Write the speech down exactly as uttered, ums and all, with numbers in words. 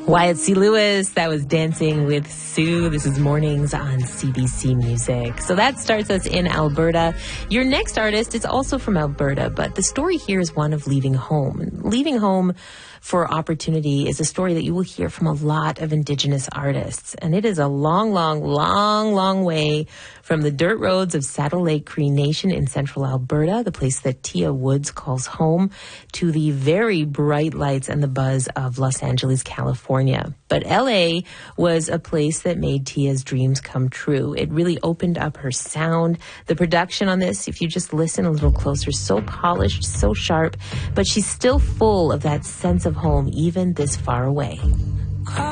Wyatt C. Lewis, that was Dancing with Sue. This is Mornings on C B C Music. So that starts us in Alberta. Your next artist is also from Alberta, but the story here is one of leaving home. Leaving home for opportunity is a story that you will hear from a lot of Indigenous artists. And it is a long, long, long, long way from the dirt roads of Saddle Lake Cree Nation in central Alberta, the place that Tia Woods calls home, to the very bright lights and the buzz of Los Angeles, California. But L A was a place that made Tia's dreams come true. It really opened up her sound. The production on this, if you just listen a little closer, so polished, so sharp, but she's still full of that sense of home, even this far away.